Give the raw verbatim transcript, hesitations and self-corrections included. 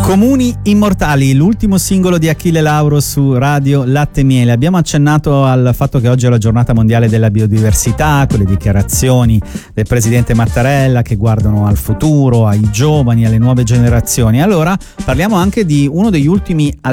Comuni immortali, l'ultimo singolo di Achille Lauro su Radio Latte e Miele. Abbiamo accennato al fatto che oggi è la giornata mondiale della biodiversità, con le dichiarazioni del presidente Mattarella che guardano al futuro, ai giovani, alle nuove generazioni. Allora parliamo anche di uno degli ultimi